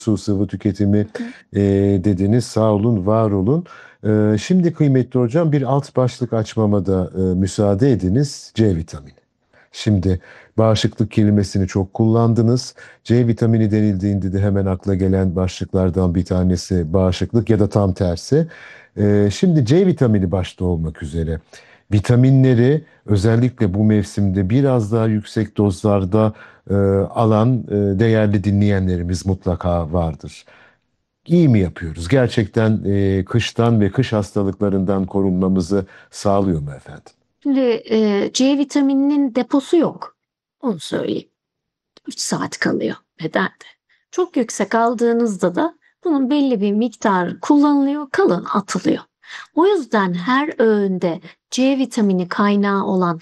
su, sıvı tüketimi Hı. dediniz. Sağ olun, var olun. Şimdi kıymetli hocam bir alt başlık açmama da müsaade ediniz. C vitamini. Şimdi bağışıklık kelimesini çok kullandınız. C vitamini denildiğinde de hemen akla gelen başlıklardan bir tanesi bağışıklık ya da tam tersi. Şimdi C vitamini başta olmak üzere vitaminleri özellikle bu mevsimde biraz daha yüksek dozlarda alan değerli dinleyenlerimiz mutlaka vardır. İyi mi yapıyoruz? Gerçekten kıştan ve kış hastalıklarından korunmamızı sağlıyor mu efendim? Şimdi C vitamininin deposu yok. Onu söyleyeyim. 3 saat kalıyor bedende. Çok yüksek aldığınızda da bunun belli bir miktarı kullanılıyor, kalan atılıyor. O yüzden her öğünde C vitamini kaynağı olan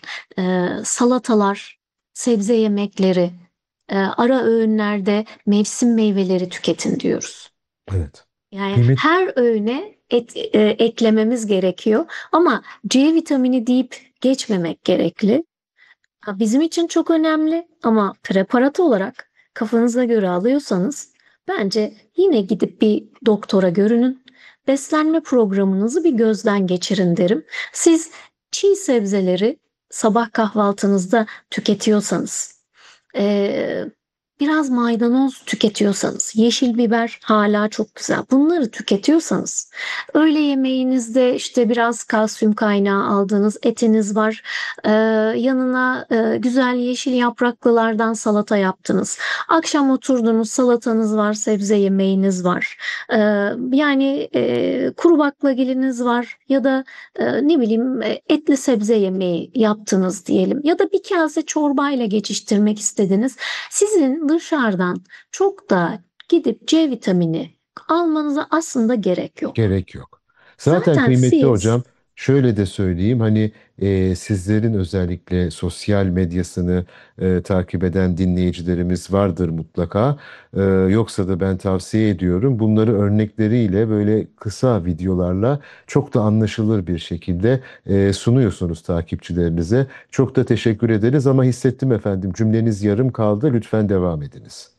salatalar, sebze yemekleri, ara öğünlerde mevsim meyveleri tüketin diyoruz. Evet. Yani Kıymet her öğüne eklememiz gerekiyor ama C vitamini deyip geçmemek gerekli. Ha, bizim için çok önemli ama preparat olarak kafanıza göre alıyorsanız bence yine gidip bir doktora görünün. Beslenme programınızı bir gözden geçirin derim. Siz çiğ sebzeleri sabah kahvaltınızda tüketiyorsanız, eee, biraz maydanoz tüketiyorsanız, yeşil biber hala çok güzel. Bunları tüketiyorsanız, öğle yemeğinizde işte biraz kalsiyum kaynağı aldığınız etiniz var. Ee, yanına güzel yeşil yapraklılardan salata yaptınız. Akşam oturdunuz, salatanız var, sebze yemeğiniz var. Ee, yani kuru baklagiliniz var ya da ne bileyim etli sebze yemeği yaptınız diyelim. Ya da bir kase çorbayla geçiştirmek istediniz. Sizin dışarıdan çok da gidip C vitamini almanıza aslında gerek yok. gerek yok. Zaten Zaten kıymetli siz hocam şöyle de söyleyeyim hani sizlerin özellikle sosyal medyasını takip eden dinleyicilerimiz vardır mutlaka. Yoksa da ben tavsiye ediyorum bunları örnekleriyle böyle kısa videolarla çok da anlaşılır bir şekilde sunuyorsunuz takipçilerinize. Çok da teşekkür ederiz ama hissettim efendim cümleniz yarım kaldı. Lütfen devam ediniz.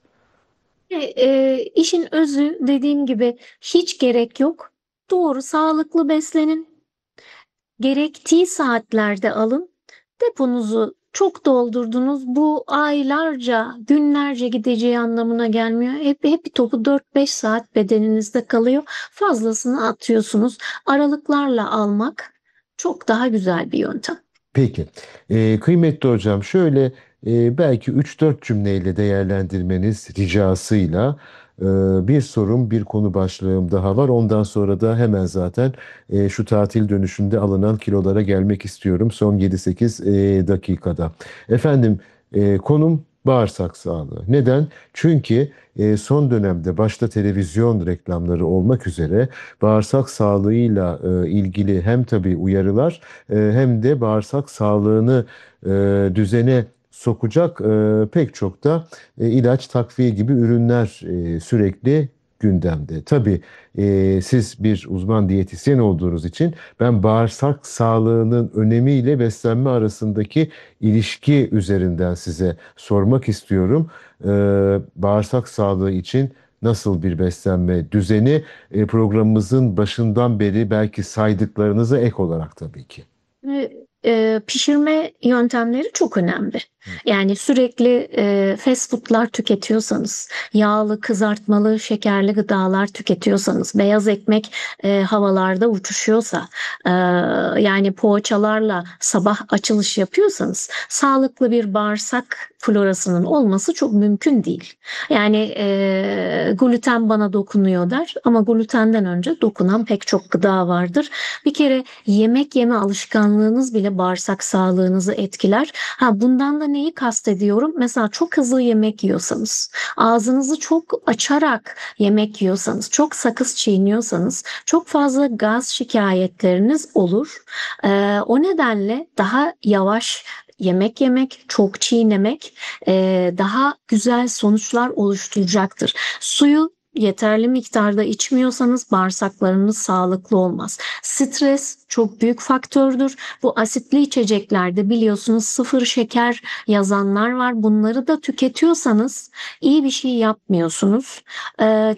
işin özü dediğim gibi hiç gerek yok. Doğru sağlıklı beslenin. Gerektiği saatlerde alın. Deponuzu çok doldurdunuz. Bu aylarca, günlerce gideceği anlamına gelmiyor. Hep bir topu 4-5 saat bedeninizde kalıyor. Fazlasını atıyorsunuz. Aralıklarla almak çok daha güzel bir yöntem. Peki. Kıymetli hocam şöyle belki 3-4 cümleyle değerlendirmeniz ricasıyla e, bir sorum, bir konu başlığım daha var. Ondan sonra da hemen zaten şu tatil dönüşünde alınan kilolara gelmek istiyorum son 7-8 dakikada. Efendim konum bağırsak sağlığı. Neden? Çünkü son dönemde başta televizyon reklamları olmak üzere bağırsak sağlığıyla ilgili hem tabii uyarılar hem de bağırsak sağlığını düzene sokacak pek çok da ilaç, takviye gibi ürünler sürekli gündemde. Tabii siz bir uzman diyetisyen olduğunuz için ben bağırsak sağlığının önemiyle beslenme arasındaki ilişki üzerinden size sormak istiyorum. Bağırsak sağlığı için nasıl bir beslenme düzeni programımızın başından beri belki saydıklarınıza ek olarak tabii ki. Pişirme yöntemleri çok önemli. Yani sürekli fast food'lar tüketiyorsanız, yağlı, kızartmalı, şekerli gıdalar tüketiyorsanız, beyaz ekmek havalarda uçuşuyorsa, yani poğaçalarla sabah açılış yapıyorsanız, sağlıklı bir bağırsak florasının olması çok mümkün değil. Yani gluten bana dokunuyor der ama glutenden önce dokunan pek çok gıda vardır. Bir kere yemek yeme alışkanlığınız bile bağırsak sağlığınızı etkiler. Ha, bundan da neyi kastediyorum? Mesela çok hızlı yemek yiyorsanız, ağzınızı çok açarak yemek yiyorsanız, çok sakız çiğniyorsanız çok fazla gaz şikayetleriniz olur. O nedenle daha yavaş yemek yemek, çok çiğnemek daha güzel sonuçlar oluşturacaktır. Suyu yeterli miktarda içmiyorsanız bağırsaklarınız sağlıklı olmaz. Stres çok büyük faktördür. Bu asitli içeceklerde biliyorsunuz sıfır şeker yazanlar var. Bunları da tüketiyorsanız iyi bir şey yapmıyorsunuz.